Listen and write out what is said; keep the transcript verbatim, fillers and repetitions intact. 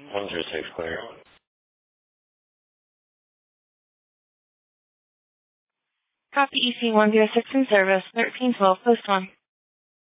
one zero six clear. Copy E C one zero six in service, thirteen twelve, post one.